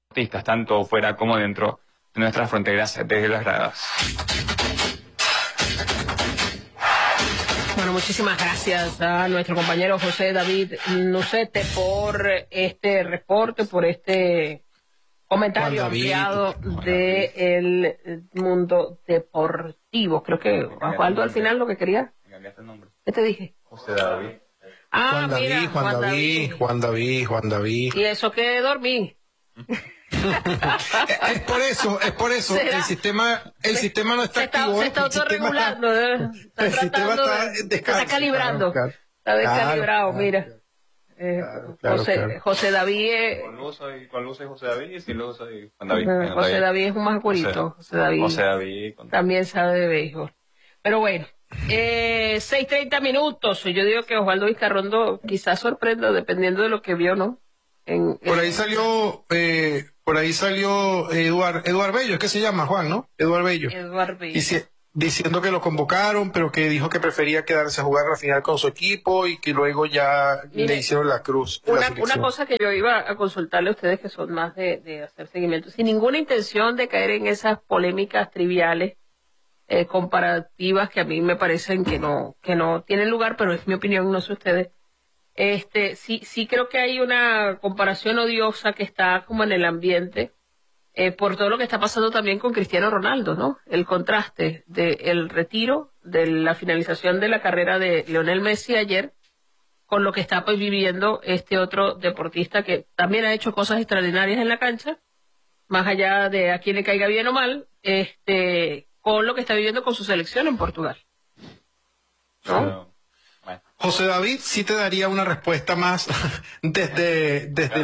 artistas, tanto fuera como dentro de nuestras fronteras desde las gradas. Bueno, muchísimas gracias a nuestro compañero José David Nucete por este reporte, por este comentario ampliado del mundo deportivo. Creo que Osvaldo al final lo que quería. ¿Qué te dije? José David. Ah, mira, Juan David. Y eso que dormí. Es por eso, el sistema no está activo. Se está autorregulando, el sistema está calibrando. Claro. Está descalibrado, mira. Claro. José David Con luz soy José David y sin luz soy Juan David. José David es un más oscurito. José David también sabe de béisbol. Pero bueno, 6:30 minutos. Yo digo que Osvaldo Vizcarrondo quizás sorprenda dependiendo de lo que vio, ¿no? Por ahí salió Eduard Bello, es que se llama Juan, ¿no? Eduard Bello. Diciendo que lo convocaron, pero que dijo que prefería quedarse a jugar la final con su equipo y que luego ya le hicieron la cruz. Una cosa que yo iba a consultarle a ustedes que son más de hacer seguimiento, sin ninguna intención de caer en esas polémicas triviales, comparativas que a mí me parecen que no tienen lugar, pero es mi opinión, no sé ustedes. Sí creo que hay una comparación odiosa que está como en el ambiente, por todo lo que está pasando también con Cristiano Ronaldo, ¿no? El contraste del retiro, de la finalización de la carrera de Lionel Messi ayer, con lo que está pues viviendo este otro deportista que también ha hecho cosas extraordinarias en la cancha, más allá de a quién le caiga bien o mal, con lo que está viviendo con su selección en Portugal, ¿no? José David sí te daría una respuesta más desde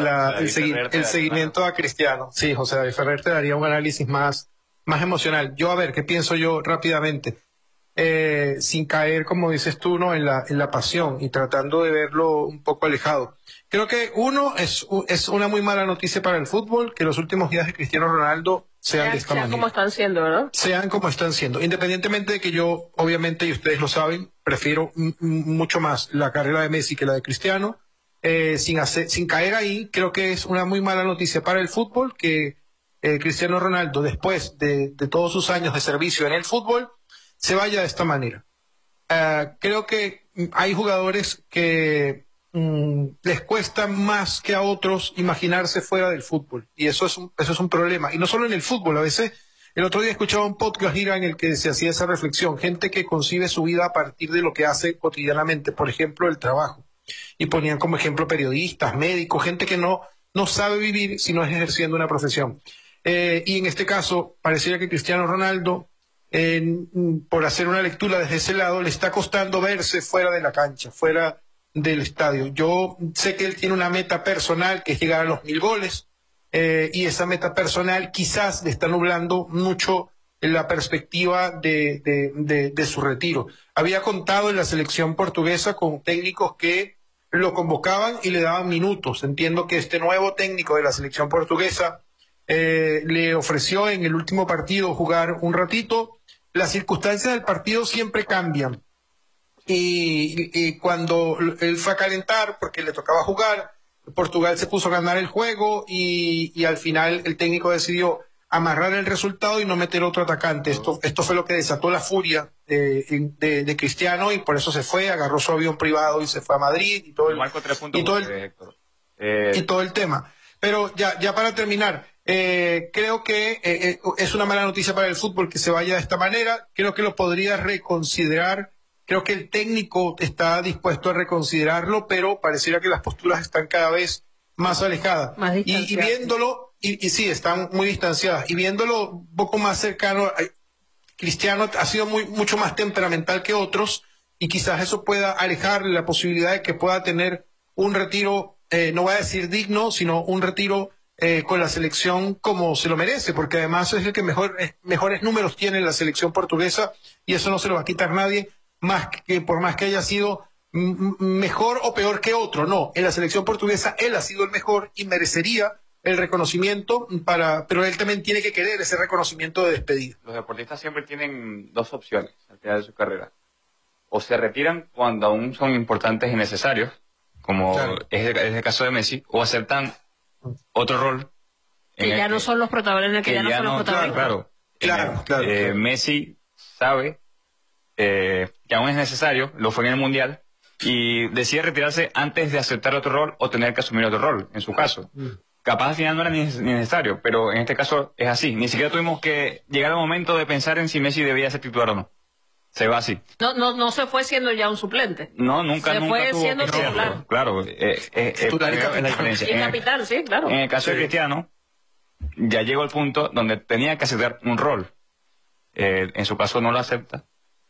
el seguimiento a Cristiano. Sí, José David Ferrer te daría un análisis más emocional. Yo, a ver, ¿qué pienso yo rápidamente? Sin caer, como dices tú, ¿no? en la pasión y tratando de verlo un poco alejado. Creo que es una muy mala noticia para el fútbol que los últimos días de Cristiano Ronaldo sean de esta manera. Sean como están siendo, ¿verdad? Sean como están siendo. Independientemente de que yo, obviamente, y ustedes lo saben, prefiero mucho más la carrera de Messi que la de Cristiano. Sin caer ahí, creo que es una muy mala noticia para el fútbol que Cristiano Ronaldo, después de todos sus años de servicio en el fútbol, se vaya de esta manera. Creo que hay jugadores que les cuesta más que a otros imaginarse fuera del fútbol, y eso es un problema, y no solo en el fútbol. A veces, el otro día escuchaba un podcast en el que se hacía esa reflexión, gente que concibe su vida a partir de lo que hace cotidianamente, por ejemplo el trabajo, y ponían como ejemplo periodistas, médicos, gente que no sabe vivir si no es ejerciendo una profesión, y en este caso pareciera que Cristiano Ronaldo, por hacer una lectura desde ese lado, le está costando verse fuera de la cancha, fuera del estadio. Yo sé que él tiene una meta personal que es llegar a los 1000 goles, y esa meta personal quizás le está nublando mucho la perspectiva de su retiro. Había contado en la selección portuguesa con técnicos que lo convocaban y le daban minutos. Entiendo que este nuevo técnico de la selección portuguesa le ofreció en el último partido jugar un ratito. Las circunstancias del partido siempre cambian. Y cuando él fue a calentar, porque le tocaba jugar, Portugal se puso a ganar el juego y al final el técnico decidió amarrar el resultado y no meter otro atacante. Esto fue lo que desató la furia de Cristiano, y por eso se fue, agarró su avión privado y se fue a Madrid y todo el tema. Pero ya para terminar, creo que es una mala noticia para el fútbol que se vaya de esta manera. Creo que lo podría reconsiderar. Creo que el técnico está dispuesto a reconsiderarlo, pero pareciera que las posturas están cada vez más alejadas. Y viéndolo, y sí, están muy distanciadas. Y viéndolo un poco más cercano, Cristiano ha sido mucho más temperamental que otros, y quizás eso pueda alejarle la posibilidad de que pueda tener un retiro, no voy a decir digno, sino un retiro con la selección como se lo merece, porque además es el que mejores números tiene en la selección portuguesa, y eso no se lo va a quitar nadie. Por más que haya sido mejor o peor que otro, no, en la selección portuguesa él ha sido el mejor y merecería el reconocimiento, pero él también tiene que querer ese reconocimiento de despedida. Los deportistas siempre tienen dos opciones al final de su carrera: o se retiran cuando aún son importantes y necesarios, como es el caso de Messi, o aceptan otro rol Que ya no son los protagonistas, que ya no son los protagonistas. Claro. Messi sabe que aún es necesario, lo fue en el Mundial, y decide retirarse antes de aceptar otro rol o tener que asumir otro rol, en su caso. Capaz al final no era ni necesario, pero en este caso es así. Ni siquiera tuvimos que llegar al momento de pensar en si Messi debía ser titular o no. Se va así. No se fue siendo ya un suplente. No, nunca fue siendo titular. Claro, es la diferencia. Y capitán, sí, claro. En el caso de Cristiano, ya llegó al punto donde tenía que aceptar un rol. En su caso no lo acepta.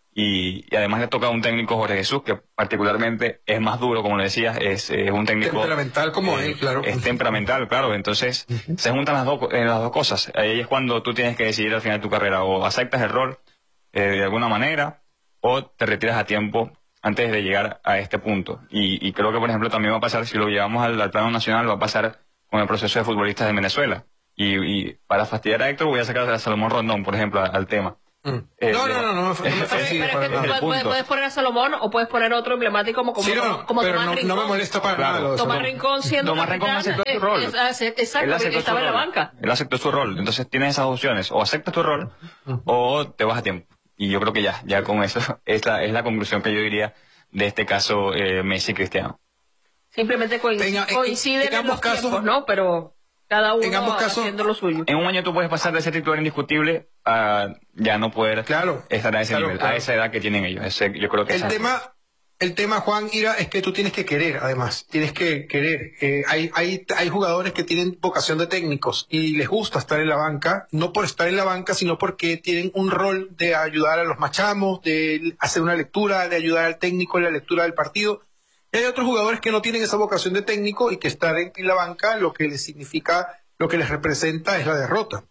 Y además le toca a un técnico, Jorge Jesús, que particularmente es más duro, como lo decías, es un técnico... Temperamental como él, claro. Es temperamental, claro. Entonces, se juntan las dos cosas. Ahí es cuando tú tienes que decidir al final de tu carrera, o aceptas el rol de alguna manera, o te retiras a tiempo antes de llegar a este punto. Y creo que, por ejemplo, también va a pasar, si lo llevamos al plano nacional, va a pasar con el proceso de futbolistas de Venezuela. Y para fastidiar a Héctor, voy a sacar a Salomón Rondón, por ejemplo, al tema. No me fastidia. Pero es que tú puedes poner a Salomón o puedes poner otro emblemático como Tomás Rincón. No me molesta para nada. Tomás Rincón siendo Tomás Rincón aceptó su rol. Exacto, estaba en la banca. Él aceptó su rol. Entonces tienes esas opciones. O aceptas tu rol o te vas a tiempo. Y yo creo que ya con eso es la conclusión que yo diría de este caso Messi-Cristiano. Simplemente coinciden en los tiempos, ¿no? Pero... cada uno haciendo lo suyo. En un año tú puedes pasar de ser titular indiscutible a ya no poder estar a ese nivel, a esa edad que tienen ellos. Yo creo que el tema, Juan Ira, es que tú tienes que querer, además. Tienes que querer. Hay jugadores que tienen vocación de técnicos y les gusta estar en la banca, no por estar en la banca, sino porque tienen un rol de ayudar a los machamos, de hacer una lectura, de ayudar al técnico en la lectura del partido. Y hay otros jugadores que no tienen esa vocación de técnico y que estar en la banca lo que les significa, lo que les representa es la derrota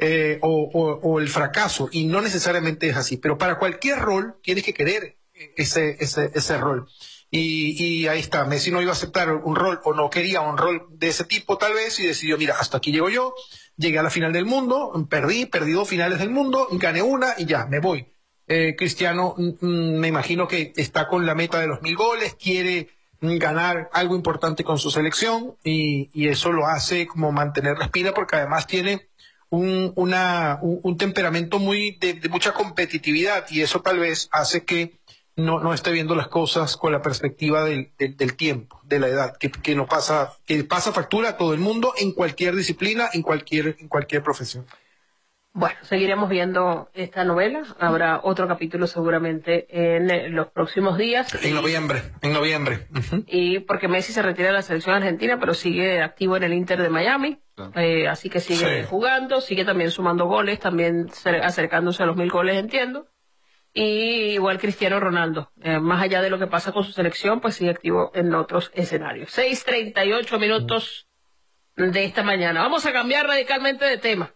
o el fracaso. Y no necesariamente es así. Pero para cualquier rol tienes que querer ese rol. Y ahí está. Messi no iba a aceptar un rol o no quería un rol de ese tipo tal vez y decidió, mira, hasta aquí llego yo, llegué a la final del mundo, perdí 2 finales del mundo, gané una y ya, me voy. Cristiano, me imagino que está con la meta de los 1000 goles, quiere ganar algo importante con su selección y eso lo hace como mantener la espina porque además tiene un temperamento de mucha competitividad y eso tal vez hace que no esté viendo las cosas con la perspectiva del tiempo, de la edad, que pasa factura a todo el mundo en cualquier disciplina, en cualquier profesión. Bueno, seguiremos viendo esta novela. Habrá otro capítulo seguramente en los próximos días. En noviembre. Y porque Messi se retira de la selección argentina, pero sigue activo en el Inter de Miami. Así que sigue jugando, sigue también sumando goles, también acercándose a los 1000 goles, entiendo. Y igual Cristiano Ronaldo. Más allá de lo que pasa con su selección, pues sigue activo en otros escenarios. 6:38 minutos de esta mañana. Vamos a cambiar radicalmente de tema.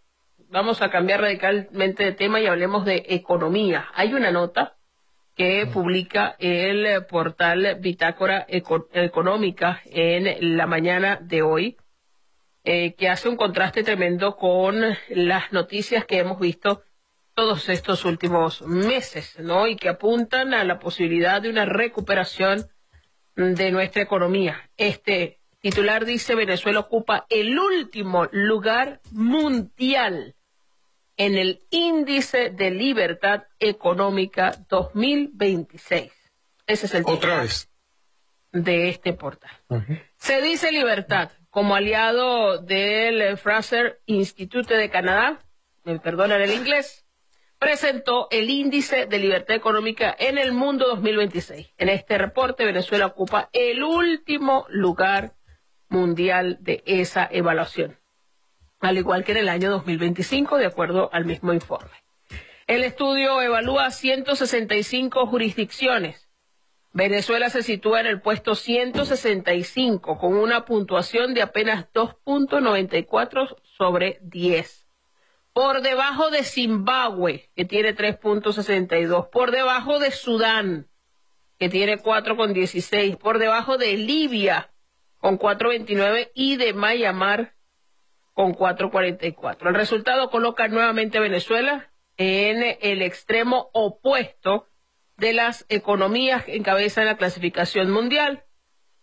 Y hablemos de economía. Hay una nota que publica el portal Bitácora Económica en la mañana de hoy, que hace un contraste tremendo con las noticias que hemos visto todos estos últimos meses, ¿no? Y que apuntan a la posibilidad de una recuperación de nuestra economía. Este titular dice: Venezuela ocupa el último lugar mundial en el Índice de Libertad Económica 2026. Ese es el titular de este portal. Se dice Libertad como aliado del Fraser Institute de Canadá, me perdonan el inglés, presentó el Índice de Libertad Económica en el Mundo 2026. En este reporte, Venezuela ocupa el último lugar mundial de esa evaluación, al igual que en el año 2025, de acuerdo al mismo informe. El estudio evalúa 165 jurisdicciones. Venezuela se sitúa en el puesto 165, con una puntuación de apenas 2.94 sobre 10. Por debajo de Zimbabue, que tiene 3.62. Por debajo de Sudán, que tiene 4.16. Por debajo de Libia, con 4.29. Y de Myanmar, con 4.44. El resultado coloca nuevamente a Venezuela en el extremo opuesto de las economías que encabezan la clasificación mundial,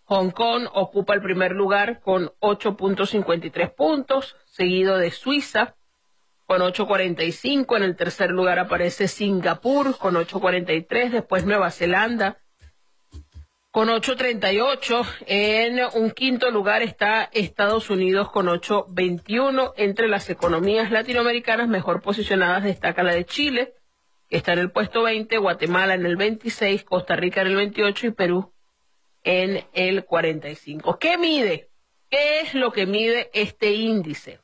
Hong Kong ocupa el primer lugar con 8.53 puntos, seguido de Suiza con 8.45. En el tercer lugar aparece Singapur con 8.43, después Nueva Zelanda con 8.38. En un quinto lugar está Estados Unidos con 8.21. Entre las economías latinoamericanas mejor posicionadas destaca la de Chile, que está en el puesto 20, Guatemala en el 26, Costa Rica en el 28 y Perú en el 45. ¿Qué mide? ¿Qué es lo que mide este índice?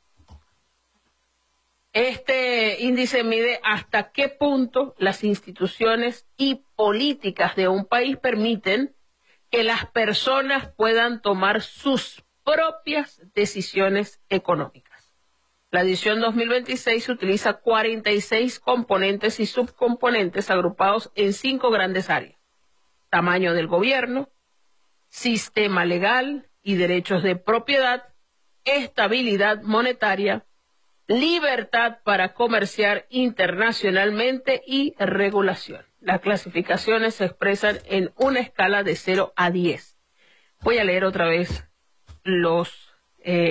Este índice mide hasta qué punto las instituciones y políticas de un país permiten que las personas puedan tomar sus propias decisiones económicas. La edición 2026 utiliza 46 componentes y subcomponentes agrupados en 5 grandes áreas: tamaño del gobierno, sistema legal y derechos de propiedad, estabilidad monetaria, libertad para comerciar internacionalmente y regulación. Las clasificaciones se expresan en una escala de 0 a 10. Voy a leer otra vez los